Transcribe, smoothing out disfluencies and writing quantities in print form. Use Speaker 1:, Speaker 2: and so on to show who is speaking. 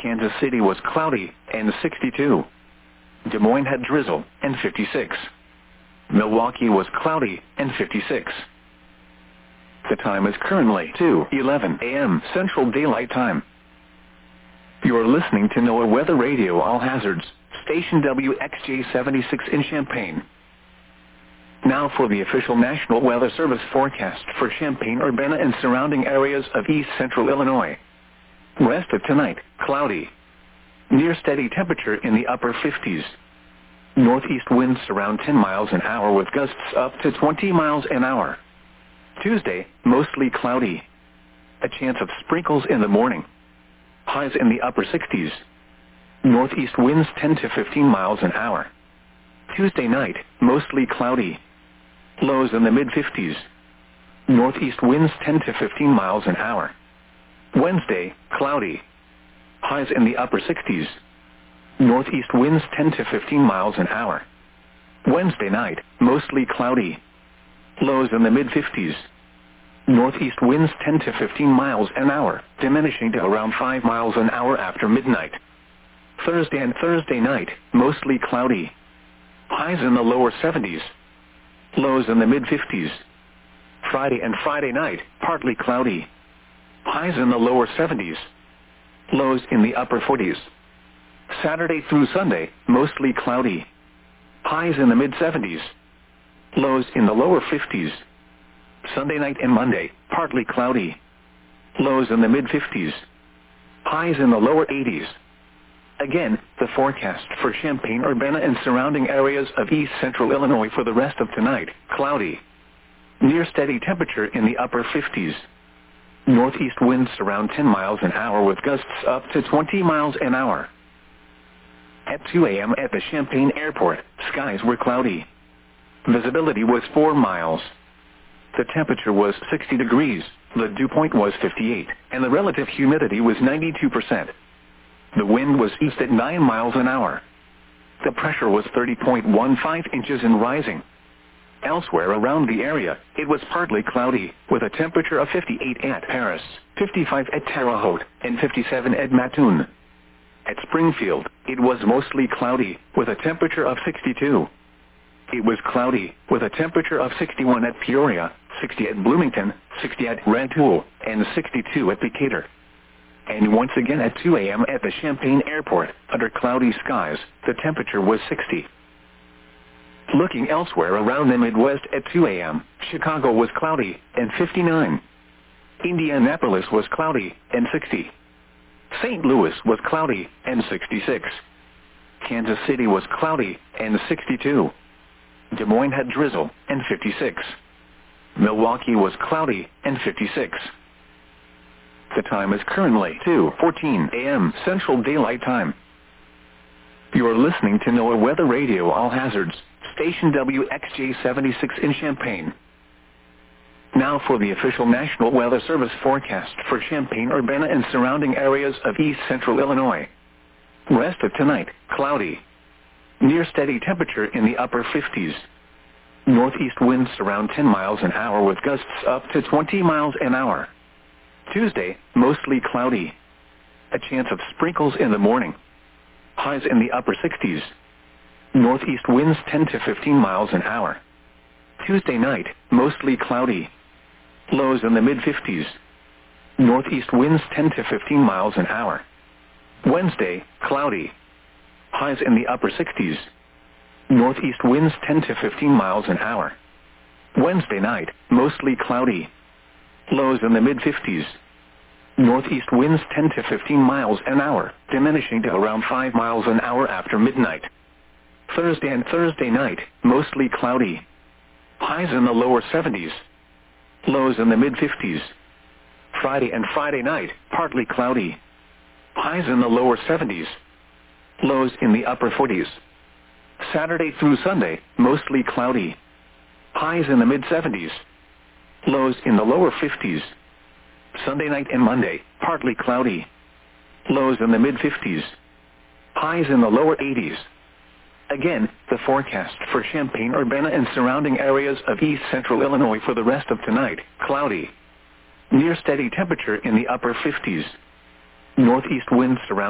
Speaker 1: Kansas City was cloudy and 62. Des Moines had drizzle and 56. Milwaukee was cloudy and 56. The time is currently 2:11 a.m. Central Daylight Time. You are listening to NOAA Weather Radio All Hazards, station WXJ76 in Champaign. Now for the official National Weather Service forecast for Champaign-Urbana and surrounding areas of east central Illinois. Rest of tonight, cloudy. Near steady temperature in the upper 50s. Northeast winds around 10 miles an hour with gusts up to 20 miles an hour. Tuesday, mostly cloudy. A chance of sprinkles in the morning. Highs in the upper 60s. Northeast winds 10 to 15 miles an hour. Tuesday night, mostly cloudy. Lows in the mid-50s. Northeast winds 10 to 15 miles an hour. Wednesday, cloudy. Highs in the upper 60s. Northeast winds 10 to 15 miles an hour. Wednesday night, mostly cloudy. Lows in the mid-50s. Northeast winds 10 to 15 miles an hour, diminishing to around 5 miles an hour after midnight. Thursday and Thursday night, mostly cloudy. Highs in the lower 70s. Lows in the mid-50s. Friday and Friday night, partly cloudy. Highs in the lower 70s. Lows in the upper 40s. Saturday through Sunday, mostly cloudy. Highs in the mid-70s. Lows in the lower 50s. Sunday night and Monday, partly cloudy. Lows in the mid-50s. Highs in the lower 80s. Again, the forecast for Champaign-Urbana and surrounding areas of east central Illinois for the rest of tonight, cloudy. Near steady temperature in the upper 50s. Northeast winds around 10 miles an hour with gusts up to 20 miles an hour. At 2 a.m. at the Champaign Airport, skies were cloudy. Visibility was 4 miles. The temperature was 60 degrees, the dew point was 58, and the relative humidity was 92%. The wind was east at 9 miles an hour. The pressure was 30.15 inches and rising. Elsewhere around the area, it was partly cloudy, with a temperature of 58 at Paris, 55 at Terre Haute, and 57 at Mattoon. At Springfield, it was mostly cloudy, with a temperature of 62. It was cloudy, with a temperature of 61 at Peoria, 60 at Bloomington, 60 at Rantoul, and 62 at Decatur. And once again at 2 a.m. at the Champaign Airport, under cloudy skies, the temperature was 60. Looking elsewhere around the Midwest at 2 a.m., Chicago was cloudy, and 59. Indianapolis was cloudy, and 60. St. Louis was cloudy, and 66. Kansas City was cloudy, and 62. Des Moines had drizzle, and 56. Milwaukee was cloudy, and 56. The time is currently 2:14 a.m. Central Daylight Time. You are listening to NOAA Weather Radio All Hazards, station WXJ76 in Champaign. Now for the official National Weather Service forecast for Champaign-Urbana and surrounding areas of east central Illinois. Rest of tonight, cloudy. Near steady temperature in the upper 50s. Northeast winds around 10 miles an hour with gusts up to 20 miles an hour. Tuesday, mostly cloudy. A chance of sprinkles in the morning. Highs in the upper 60s. Northeast winds 10 to 15 miles an hour. Tuesday night, mostly cloudy. Lows in the mid-50s. Northeast winds 10 to 15 miles an hour. Wednesday, cloudy. Highs in the upper 60s. Northeast winds 10 to 15 miles an hour. Wednesday night, mostly cloudy. Lows in the mid-50s. Northeast winds 10 to 15 miles an hour, diminishing to around 5 miles an hour after midnight. Thursday and Thursday night, mostly cloudy. Highs in the lower 70s. Lows in the mid-50s. Friday and Friday night, partly cloudy. Highs in the lower 70s. Lows in the upper 40s. Saturday through Sunday, mostly cloudy. Highs in the mid-70s. Lows in the lower 50s. Sunday night and Monday, partly cloudy. Lows in the mid-50s. Highs in the lower 80s. Again, the forecast for Champaign-Urbana and surrounding areas of east central Illinois for the rest of tonight, cloudy. Near steady temperature in the upper 50s. Northeast winds around